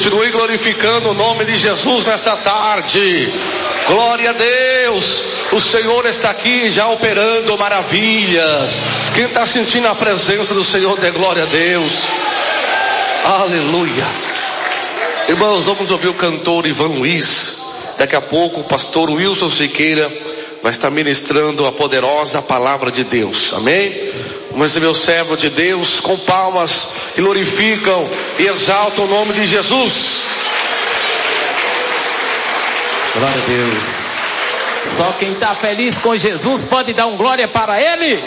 Continue glorificando o nome de Jesus nessa tarde. Glória a Deus. O Senhor está aqui já operando maravilhas. Quem está sentindo a presença do Senhor, dê glória a Deus. Aleluia. Irmãos, vamos ouvir o cantor Ivan Luiz. Daqui a pouco o pastor Wilson Siqueira vai estar ministrando a poderosa palavra de Deus. Amém? Vamos receber o servo de Deus com palmas, e glorificam e exaltam o nome de Jesus. Glória a Deus. Só quem está feliz com Jesus pode dar um glória para Ele.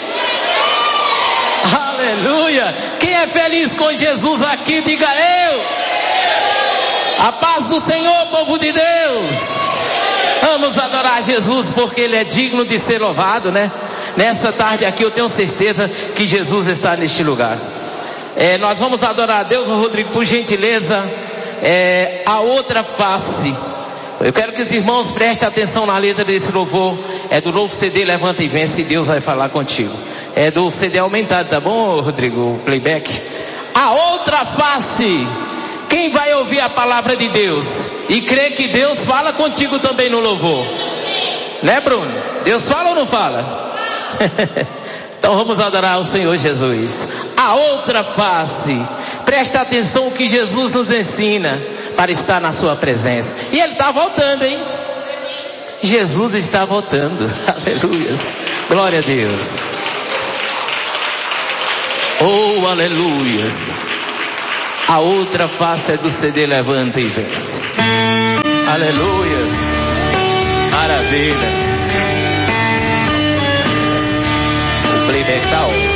Aleluia. Quem é feliz com Jesus aqui, diga eu. A paz do Senhor, povo de Deus. Vamos adorar Jesus porque Ele é digno de ser louvado, né? Nessa tarde aqui eu tenho certeza que Jesus está neste lugar. Nós vamos adorar a Deus. Rodrigo, por gentileza, a outra face. Eu quero que os irmãos prestem atenção na letra desse louvor. É do novo CD Levanta e Vence, e Deus vai falar contigo. É do CD aumentado, tá bom, Rodrigo? O playback. A outra face. Quem vai ouvir a palavra de Deus e crê que Deus fala contigo também no louvor? Né, Bruno? Deus fala ou não fala? Então vamos adorar o Senhor Jesus. A outra face. Presta atenção o que Jesus nos ensina para estar na sua presença. E Ele está voltando, hein? Jesus está voltando. Aleluia. Glória a Deus. Oh, aleluia. A outra face é do CD Levanta e Vence. Aleluia. Maravilha. O playback está ótimo.